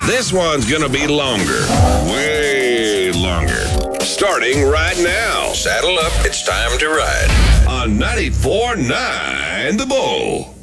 This one's gonna be longer. Way longer. Starting right now. Saddle up, it's time to ride. On 94.9 The Bull.